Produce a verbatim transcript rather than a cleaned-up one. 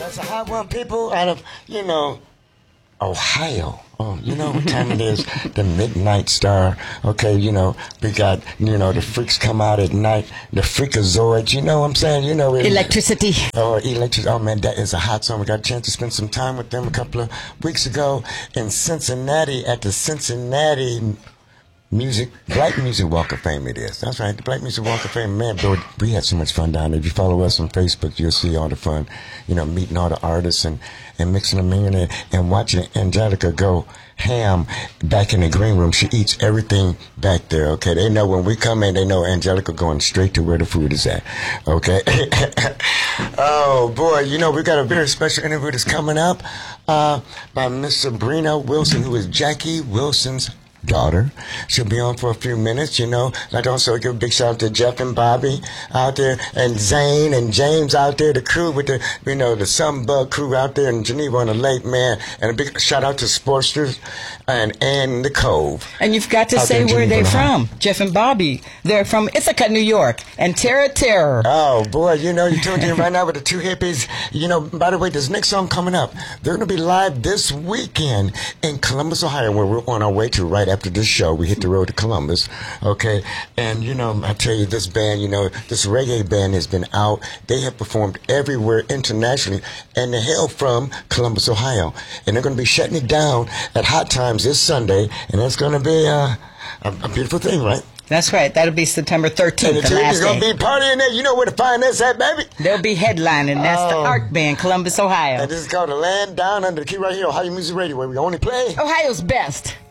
That's a hot one, people out of, you know, Ohio. Oh, you know what time it is? The Midnight Star. Okay, you know, we got, you know, the freaks come out at night, the freakazoids, you know what I'm saying? You know, Electricity. Oh, electricity. Oh, man, that is a hot song. We got a chance to spend some time with them a couple of weeks ago in Cincinnati at the Cincinnati Music, Black Music Walk of Fame it is. That's right, the Black Music Walk of Fame. Man, bro, we had so much fun down there. If you follow us on Facebook, you'll see all the fun, you know, meeting all the artists and, and mixing them in and, and watching Angelica go ham back in the green room. She eats everything back there, okay? They know when we come in, they know Angelica going straight to where the food is at, okay? Oh, boy, you know, we got a very special interview that's coming up uh, by Miss Sabrina Wilson, who is Jackie Wilson's daughter. She'll be on for a few minutes, you know. I'd also give a big shout out to Jeff and Bobby out there, and Zane and James out there, the crew with the, you know, the Sunbug crew out there in Geneva on the lake, man. And a big shout out to Sportsters and and the Cove. And you've got to say where they're from. Jeff and Bobby. They're from Ithaca, New York, and Terra Terror. Oh, boy, you know, you're tuned in right now with the two hippies. You know, by the way, this next song coming up, they're going to be live this weekend in Columbus, Ohio, where we're on our way to right after this show. We hit the road to Columbus, okay? And, you know, I tell you, this band, you know, this reggae band has been out. They have performed everywhere internationally, and they hail from Columbus, Ohio. And they're going to be shutting it down at Hot Times this Sunday, and it's going to be uh, a, a beautiful thing, right? That's right. That'll be September thirteenth, and the, the last day. Going to be partying there. You know where to find us at, baby. They'll be headlining. That's oh. the Arc Band, Columbus, Ohio. And this is called The Land Down Under the Key right here, Ohio Music Radio, where we only play Ohio's best.